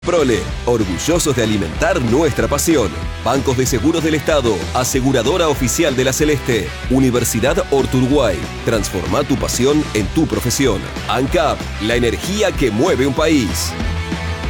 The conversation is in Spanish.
Prole, orgullosos de alimentar nuestra pasión. Bancos de Seguros del Estado, aseguradora oficial de la Celeste. Universidad Orturuguay, transforma tu pasión en tu profesión. ANCAP, la energía que mueve un país.